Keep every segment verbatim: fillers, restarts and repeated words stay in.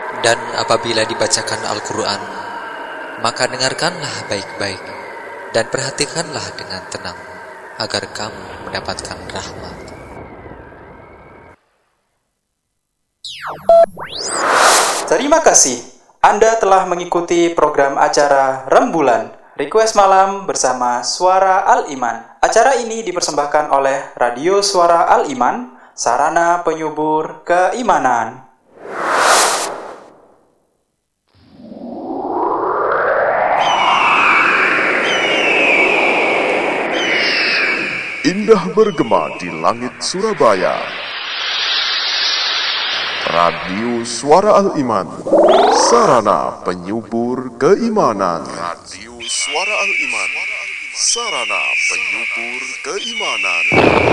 Dan apabila dibacakan Al-Quran, maka dengarkanlah baik-baik dan perhatikanlah dengan tenang, agar kamu mendapatkan rahmat. Terima kasih. Anda telah mengikuti program acara Rembulan Request Malam bersama Suara Al-Iman. Acara ini dipersembahkan oleh Radio Suara Al-Iman, sarana penyubur keimanan. Indah bergema di langit Surabaya. Radio Suara Al-Iman, sarana penyubur keimanan. Radio Suara Al-Iman, sarana penyubur keimanan.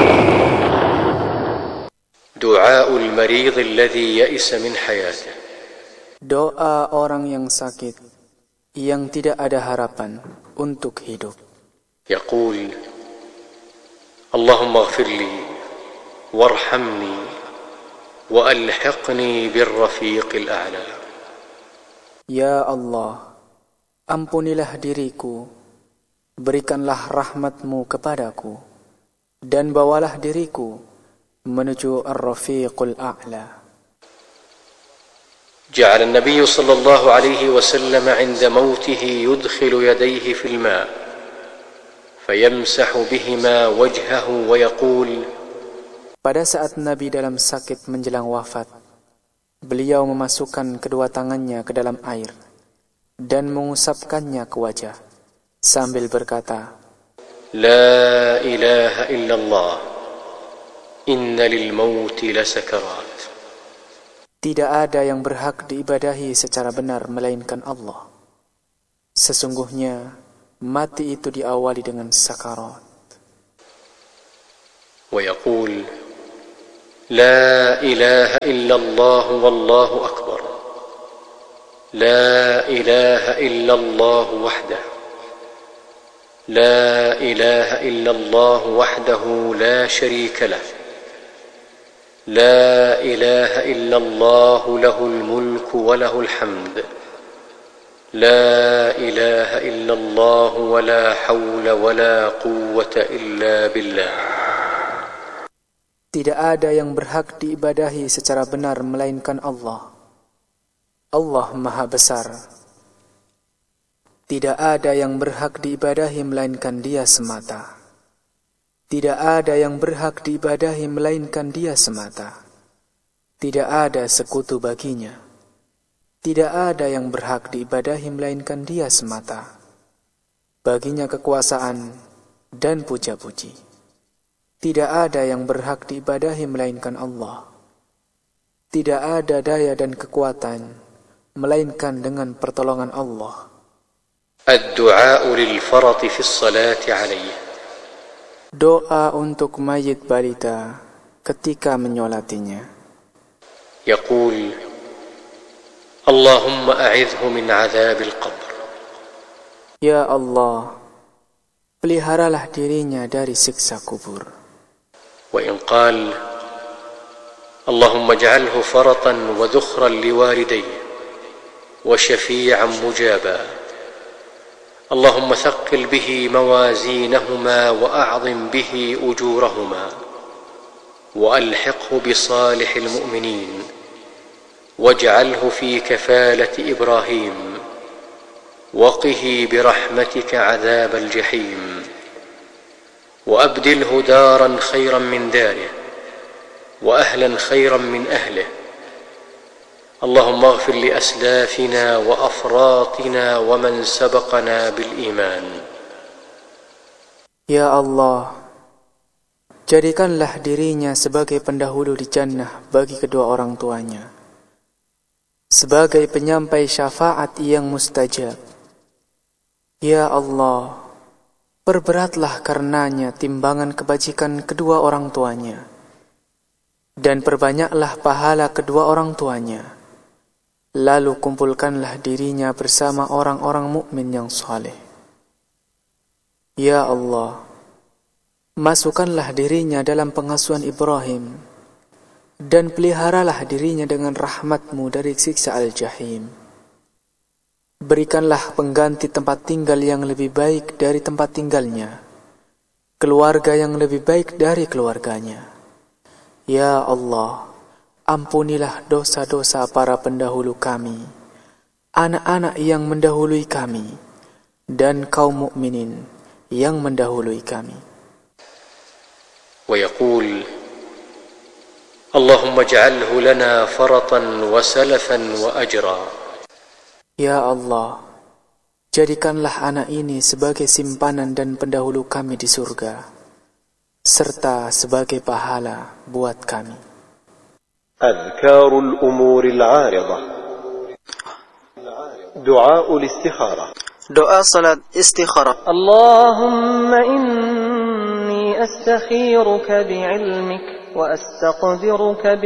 Du'aul marid alladhi ya'isa min hayatih. Doa orang yang sakit yang tidak ada harapan untuk hidup. Yaqul, Allahumma ighfir li warhamni wa alhiqni birrafiqil a'la. Ya Allah, ampunilah diriku, berikanlah rahmatmu kepadaku, dan bawalah diriku menuju ar-rafiqul a'la. جعل النبي صلى الله عليه وسلم عند موته يدخل يديه في الماء فيمسح بهما وجهه ويقول. Pada saat Nabi dalam sakit menjelang wafat, beliau memasukkan kedua tangannya ke dalam air dan mengusapkannya ke wajah sambil berkata, La ilaha illallah, inna lil mauti lasakarat. Tidak ada yang berhak diibadahi secara benar melainkan Allah. Sesungguhnya mati itu diawali dengan sakarat. Wa yaqul La ilaha illallah wallahu akbar. La ilaha illallah wahdah. La ilaha illallah wahdahu la sharika lah. La ilaha illallah lahul mulku wa lahul hamd. La ilaha illallah wa la hawla wa la quwwata illa billah. Tidak ada yang berhak diibadahi secara benar melainkan Allah. Allah Maha Besar. Tidak ada yang berhak diibadahi melainkan Dia semata. Tidak ada yang berhak diibadahi melainkan Dia semata. Tidak ada sekutu baginya. Tidak ada yang berhak diibadahi melainkan Dia semata. Baginya kekuasaan dan puja-puji. Tidak ada yang berhak diibadahi melainkan Allah. Tidak ada daya dan kekuatan melainkan dengan pertolongan Allah. Ad-du'a lil farat fi as-salati alayhi. Doa untuk mayit balita ketika menyolatinya. Yaqul, Allahumma a'idhhu min 'adzabil qabr. Ya Allah, peliharalah dirinya dari siksa kubur. وإن قال اللهم اجعله فرطا وذخرا لوالديه وشفيعا مجابا اللهم ثقل به موازينهما وأعظم به أجورهما وألحقه بصالح المؤمنين واجعله في كفالة إبراهيم وقه برحمتك عذاب الجحيم وأبدله دارا خيرا من داره وأهلا خيرا من أهله اللهم اغفر لأسلافنا وأفراطنا ومن سبقنا بالإيمان. Ya Allah, jadikanlah dirinya sebagai pendahulu di jannah bagi kedua orang tuanya, sebagai penyampai syafaat yang mustajab. Ya Allah, perberatlah karenanya timbangan kebajikan kedua orang tuanya, dan perbanyaklah pahala kedua orang tuanya. Lalu kumpulkanlah dirinya bersama orang-orang mukmin yang saleh. Ya Allah, masukkanlah dirinya dalam pengasuhan Ibrahim, dan peliharalah dirinya dengan rahmat-Mu dari siksa al-jahim. Berikanlah pengganti tempat tinggal yang lebih baik dari tempat tinggalnya, keluarga yang lebih baik dari keluarganya. Ya Allah, ampunilah dosa-dosa para pendahulu kami, anak-anak yang mendahului kami, dan kaum mukminin yang mendahului kami. ويقول اللهم اجعله لنا فرطا وسلفا وأجرا. Ya Allah, jadikanlah anak ini sebagai simpanan dan pendahulu kami di surga, serta sebagai pahala buat kami. أذكار الأمور العارضة. دعاء الاستخارة. Doa salat istikharah. اللهم إني أستخيرك بعلمك وأستقدرك